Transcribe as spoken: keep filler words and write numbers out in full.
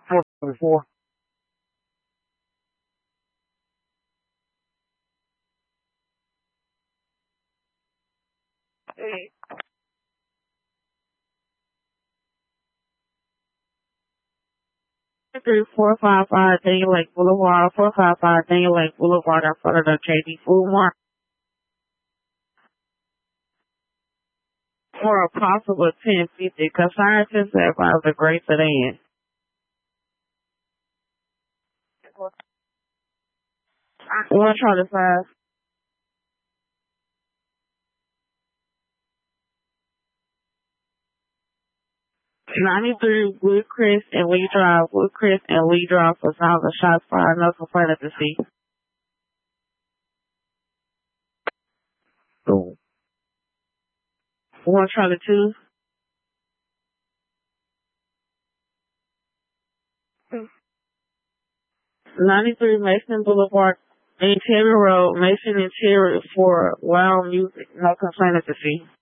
four twenty-four. Hey. Three four five five Daniel Lake Boulevard, four five five Daniel Lake Boulevard in front of the J D Food Mart. For a possible ten fifty, because scientists advise the great sedan. I want to try to five. ninety-three Woodcrest and Lee Drive, Woodcrest and Lee Drive for sounds of shots fired, no complaint at the scene. So, want to try the two? ninety-three Mason Boulevard, Interior Road, Mason Interior for loud music, no complaint at the scene.